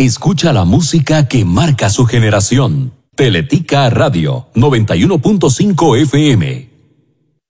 Escucha la música que marca su generación. Teletica Radio 91.5 FM.